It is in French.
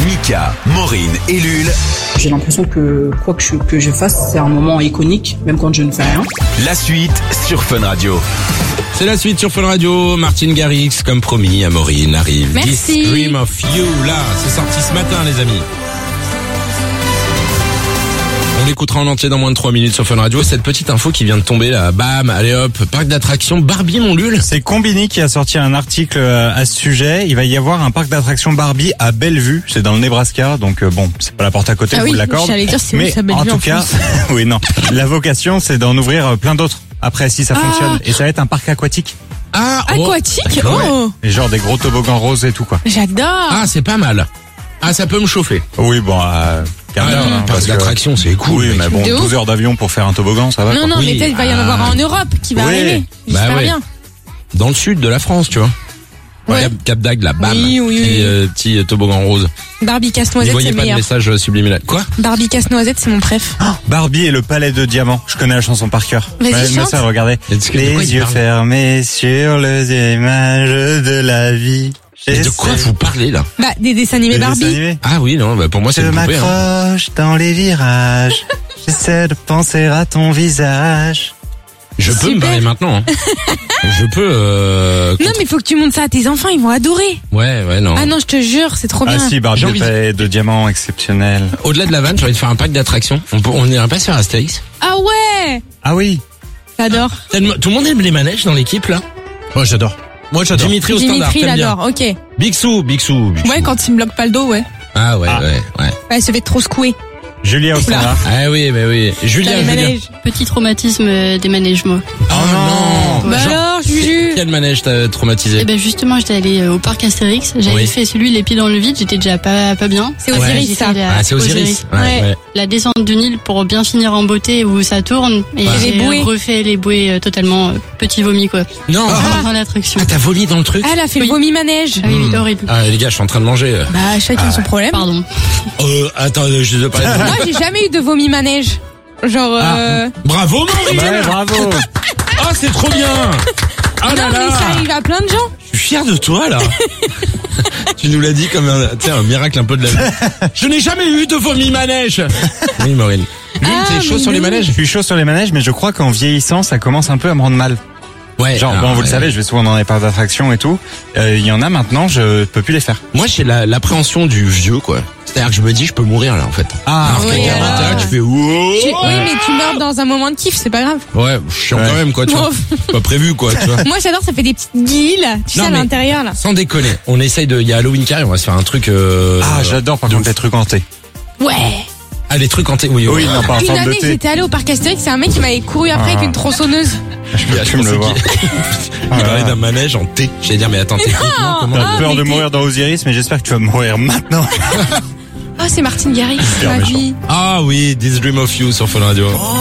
Mika, Maureen et Lul. J'ai l'impression que quoi que je fasse, c'est un moment iconique, même quand je ne fais rien. La suite sur Fun Radio. C'est la suite sur Fun Radio. Martin Garrix, comme promis, Amaury arrive. Merci. This Dream of You, là, c'est sorti ce matin, les amis. On l'écoutera en entier dans moins de 3 minutes sur Fun Radio. Cette petite info qui vient de tomber là, bam, allez hop, parc d'attractions Barbie, mon Lul. C'est Combini qui a sorti un article à ce sujet. Il va y avoir un parc d'attractions Barbie à Bellevue. C'est dans le Nebraska, donc bon, c'est pas la porte à côté, je vous l'accorde. J'allais dire c'est où Mais ça, Bellevue, en tout cas, oui, non. La vocation, c'est d'en ouvrir plein d'autres. Après, si ça fonctionne. Et ça va être un parc aquatique. Ah, Aquatique, d'accord. oh, Et genre des gros toboggans roses et tout, quoi. j'adore. Ah, c'est pas mal. Ah, ça peut me chauffer. Oui, bon, quart d'heure, hein, Parc parce que- d'attractions, c'est cool. Oui, mec. mais bon, De ouf. 12 heures d'avion pour faire un toboggan, ça va. Non, quoi. non, Oui. mais peut-être il va y en avoir un en Europe qui va Oui. arriver. Bah J'espère ouais. bien. Dans le sud de la France, tu vois. Ouais. Cap d'Agde, là, bam. Oui, oui, oui. Petit toboggan rose. Barbie Vous casse-noisette, voyez c'est pas de meilleur. message subliminal. Quoi? Barbie casse-noisette, c'est mon préf. Barbie et le palais de diamants. Je connais la chanson par cœur. Vas-y, Ouais, mais chante. ça, regardez. Est-ce que- de Les quoi il yeux parle fermés sur les images de la vie. Mais de quoi vous parlez, là? Bah, des dessins animés Barbie. Ah oui, non, bah pour moi, c'est Je une poupée, hein. m'accroche dans les virages. J'essaie de penser à ton visage. Je peux me Super. barrer maintenant, hein. Je peux, Non, mais faut que tu montres ça à tes enfants, ils vont adorer. ouais, non. Ah non, je te jure, c'est trop Ah bien. si, Barbie J'ai le envie de- palais de diamants exceptionnel. Au-delà de la vanne, j'ai envie de faire un parc d'attractions. On irait pas se faire Astérix? Ah ouais, Ah oui. j'adore. Tout le monde aime les manèges dans l'équipe, là? Moi j'adore. Moi j'adore. Dimitri au standard, Dimitri t'aimes bien. l'adore, ok. Big Sou. Ouais, quand il me bloque pas le dos, ouais. Ah ouais. Ouais, il se fait trop secouer. Julia au standard. Ah oui, mais oui. Dans Julien, les manèges. Petit traumatisme des manèges, moi. Oh non. Bah Genre, alors, Juju. quel manège t'a traumatisé? Et ben justement, j'étais allée au parc Astérix. J'avais Oui. fait celui les pieds dans le vide. J'étais déjà pas bien. C'est Osiris, J'ai ça. fait la- Ah, c'est Osiris. Ouais. La descente du Nil pour bien finir en beauté où ça tourne. Et Ouais. Les bouées. j'ai refait les bouées totalement petit vomi, quoi. Non. Dans l'attraction. Ah, t'as vomi dans le truc? Ah, elle a fait le Oui. vomi manège. Ah oui, horrible. Ah, les gars, je suis en train de manger. Bah, chacun son problème. Pardon. Attends, je vais parler de Moi, j'ai jamais eu de vomi manège. Genre, Bravo, Maureen! Ouais, bravo. Ah, c'est trop bien! Ah là non, mais là! ça arrive à plein de gens. Je suis fier de toi, là. Tu nous l'as dit comme un miracle un peu de la vie. Je n'ai jamais eu de vomi manège. Oui, Maureen. Lune, t'es chaud mais sur les de manèges? Je suis chaud sur les manèges, mais je crois qu'en vieillissant, ça commence un peu à me rendre mal. Ouais. Genre, alors, bon, vous le savez, je vais souvent dans les parcs d'attractions et tout. Il y en a maintenant, je peux plus les faire. Moi, j'ai l'appréhension du vieux, quoi. C'est-à-dire que je me dis, je peux mourir, là, en fait. Ah, Alors oui, que alors. 41, tu fais wow. Oui, mais tu meurs dans un moment de kiff, c'est pas grave. Ouais, chiant Ouais. quand même, quoi, tu vois. Pas prévu, quoi, tu vois. Moi, j'adore, ça fait des petites guilles, tu Non, sais, à mais- l'intérieur, là. Sans déconner. On essaye il y a Halloween qui arrive, on va se faire un truc, Ah, j'adore par de contre ouf. les trucs hantés. Ouais. Ah, les trucs hantés, oui. Oui, non, pas en Une forme de année, thé. j'étais allée au parc Astérix, c'est un mec qui m'avait couru après avec une tronçonneuse. Je peux plus me le voir. Il parlait d'un manège en thé. J'allais dire, mais attends, techniquement, comment T'as peur mais de t'es- mourir dans Osiris, mais j'espère que tu vas mourir maintenant. Oh, c'est Martin Garrix, Super ma méchant. vie. Ah oui, This Dream of You sur Fun Radio.